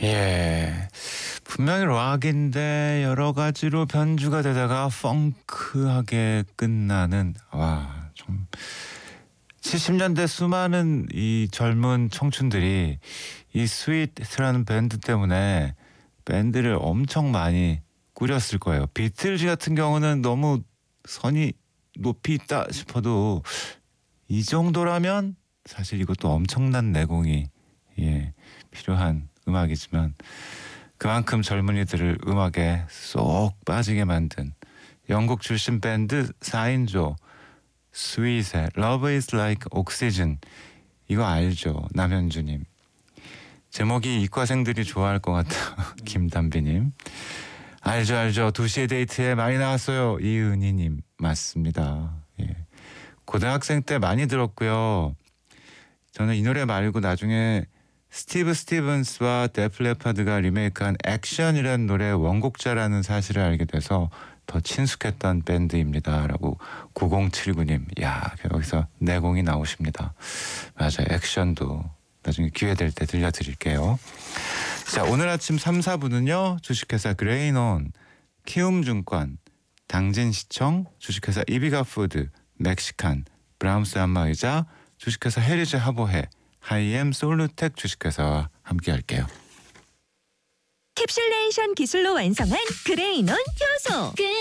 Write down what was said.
예. 분명히 락인데 여러 가지로 변주가 되다가 펑크하게 끝나는 좀 70년대 수많은 이 젊은 청춘들이 이 스윗라는 밴드 때문에 밴드를 엄청 많이 꾸렸을 거예요. 비틀즈 같은 경우는 너무 선이 높이 있다 싶어도 이 정도라면 사실 이것도 엄청난 내공이 필요한 음악이지만 그만큼 젊은이들을 음악에 쏙 빠지게 만든 영국 출신 밴드 4인조 스윗의 Love is like oxygen, 이거 알죠? 남현주님. 제목이 이과생들이 좋아할 것 같아요. 김담비님. 알죠. 2시의 데이트에 많이 나왔어요. 이은희님. 맞습니다. 예. 고등학생 때 많이 들었고요. 저는 이 노래 말고 나중에 스티브 스티븐스와 데프 레파드가 리메이크한 액션이라는 노래의 원곡자라는 사실을 알게 돼서 더 친숙했던 밴드입니다. 라고 9079님. 야, 여기서 내공이 나오십니다. 맞아요. 액션도 나중에 기회 될 때 들려드릴게요. 자, 오늘 아침 3, 4분은요. 주식회사 그레인온, 키움증권, 당진시청, 주식회사 이비가푸드, 멕시칸, 브라움스 안마의자, 주식회사 헤리즈 하보해, 하이엠 솔루텍 주식회사와 함께할게요. 캡슐레이션 기술로 완성한 그레인온 효소.